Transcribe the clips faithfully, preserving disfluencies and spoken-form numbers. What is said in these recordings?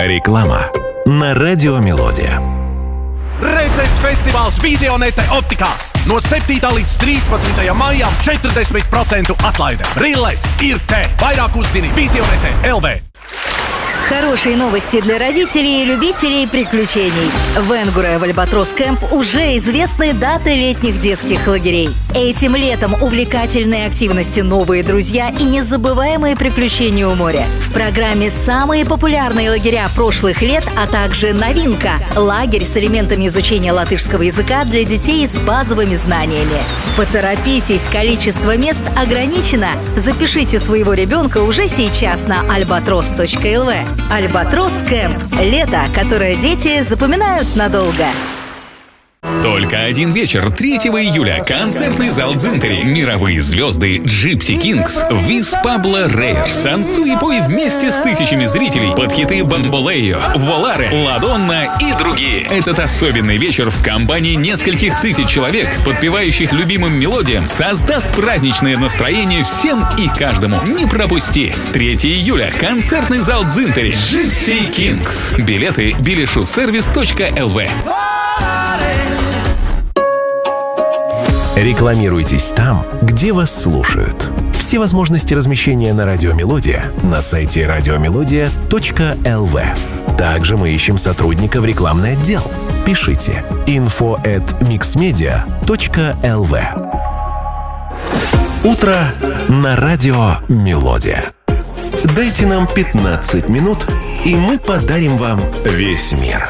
Реклама на Радио Мелодия. Redzes festivāls Vizionete Optikās. No septītā līdz trīspadsmitajam maijam četrdesmit procentu atlaide. Rilles ir te. Vairāk uzzini Vizionete точка эл ви. Хорошие новости для родителей и любителей приключений. В Энгуре в Альбатрос Кэмп уже известны даты летних детских лагерей. Этим летом увлекательные активности, новые друзья и незабываемые приключения у моря. В программе самые популярные лагеря прошлых лет, а также новинка – лагерь с элементами изучения латышского языка для детей с базовыми знаниями. Поторопитесь, количество мест ограничено. Запишите своего ребенка уже сейчас на альбатрос точка эл ви. Альбатрос Кэмп. Лето, которое дети запоминают надолго. Только один вечер, третьего июля. Концертный зал Дзинтери. Мировые звезды Gypsy Kings, Виз Пабло Рейер. Танцуй и пой вместе с тысячами зрителей под хиты Бамболео, Воларе, Ладонна и другие. Этот особенный вечер в компании нескольких тысяч человек, подпевающих любимым мелодиям, создаст праздничное настроение всем и каждому. Не пропусти. третьего июля. Концертный зал Дзинтери. Gypsy Kings. Билеты билешусервис точка эл ви. Рекламируйтесь там, где вас слушают. Все возможности размещения на Радио Мелодия на сайте радиомелодия точка эл ви. Также мы ищем сотрудника в рекламный отдел. Пишите инфо эт миксмедиа точка эл ви. Утро на Радио Мелодия. Дайте нам пятнадцать минут, и мы подарим вам весь мир.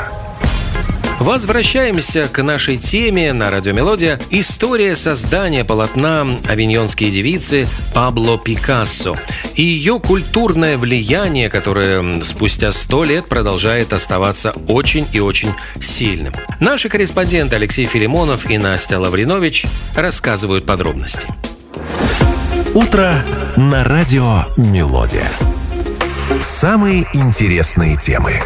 Возвращаемся к нашей теме на Радио Мелодия. История создания полотна «Авиньонские девицы» Пабло Пикассо и ее культурное влияние, которое спустя сто лет продолжает оставаться очень и очень сильным. Наши корреспонденты Алексей Филимонов и Настя Лавринович рассказывают подробности. Утро на Радио Мелодия. Самые интересные темы.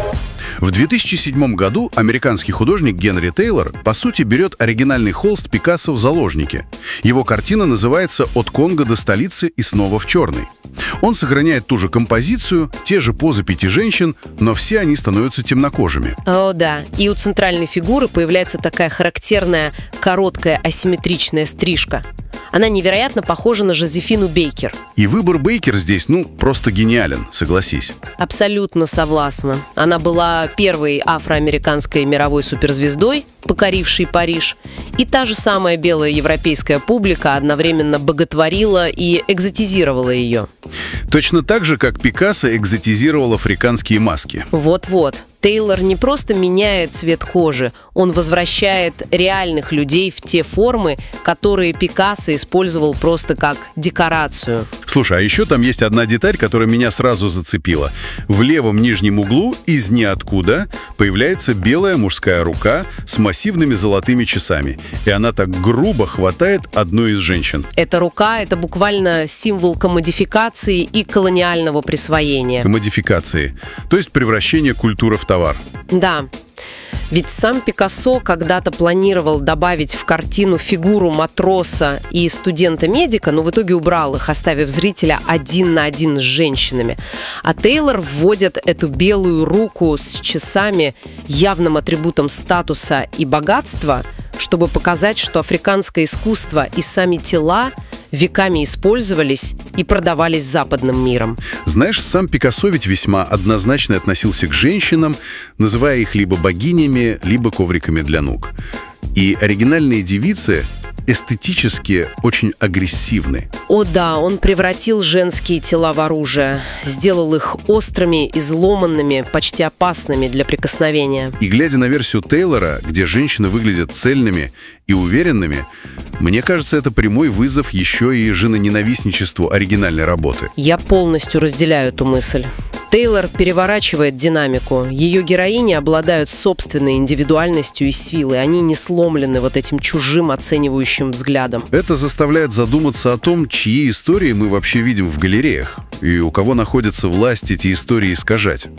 В две тысячи седьмом году американский художник Генри Тейлор, по сути, берет оригинальный холст Пикассо в заложники. Его картина называется «От Конго до столицы и снова в черный». Он сохраняет ту же композицию, те же позы пяти женщин, но все они становятся темнокожими. О, да. И у центральной фигуры появляется такая характерная короткая асимметричная стрижка. Она невероятно похожа на Жозефину Бейкер. И выбор Бейкер здесь, ну, просто гениален, согласись. Абсолютно согласна. Она была первой афроамериканской мировой суперзвездой, покорившей Париж. И та же самая белая европейская публика одновременно боготворила и экзотизировала ее. Точно так же, как Пикассо экзотизировал африканские маски. Вот-вот. Тейлор не просто меняет цвет кожи, он возвращает реальных людей в те формы, которые Пикассо использовал просто как декорацию. Слушай, а еще там есть одна деталь, которая меня сразу зацепила. В левом нижнем углу из ниоткуда появляется белая мужская рука с массивными золотыми часами. И она так грубо хватает одну из женщин. Эта рука — это буквально символ комодификации и колониального присвоения. Комодификации, то есть превращение культуры в товар. Да. Ведь сам Пикассо когда-то планировал добавить в картину фигуру матроса и студента-медика, но в итоге убрал их, оставив зрителя один на один с женщинами. А Тейлор вводит эту белую руку с часами, явным атрибутом статуса и богатства, чтобы показать, что африканское искусство и сами тела веками использовались и продавались западным миром. Знаешь, сам Пикассо ведь весьма однозначно относился к женщинам, называя их либо богинями, либо ковриками для ног. И оригинальные девицы эстетически очень агрессивны. О да, он превратил женские тела в оружие, сделал их острыми, изломанными, почти опасными для прикосновения. И глядя на версию Тейлора, где женщины выглядят цельными и уверенными, мне кажется, это прямой вызов еще и женоненавистничеству оригинальной работы. Я полностью разделяю эту мысль. Тейлор переворачивает динамику. Ее героини обладают собственной индивидуальностью и силой. Они не сломлены вот этим чужим оценивающим взглядом. Это заставляет задуматься о том, чьи истории мы вообще видим в галереях, и у кого находится власть эти истории искажать.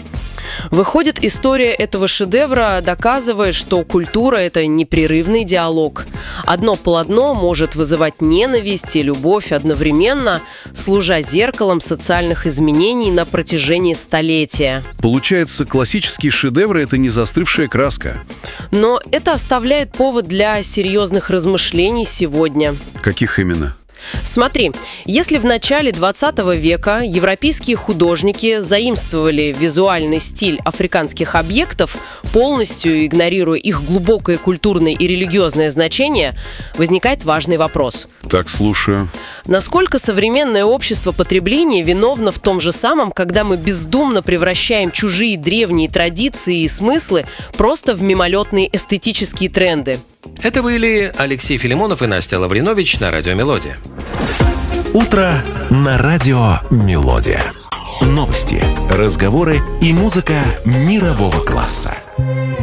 Выходит, история этого шедевра доказывает, что культура – это непрерывный диалог. Одно полотно может вызывать ненависть и любовь одновременно, служа зеркалом социальных изменений на протяжении столетия. Получается, классические шедевры – это не застывшая краска. Но это оставляет повод для серьезных размышлений сегодня. Каких именно? Смотри, если в начале двадцатого века европейские художники заимствовали визуальный стиль африканских объектов, полностью игнорируя их глубокое культурное и религиозное значение, возникает важный вопрос. Так, слушаю. Насколько современное общество потребления виновно в том же самом, когда мы бездумно превращаем чужие древние традиции и смыслы просто в мимолетные эстетические тренды? Это были Алексей Филимонов и Настя Лавринович на Радио Мелодия. Утро на Радио Мелодия. Новости, разговоры и музыка мирового класса.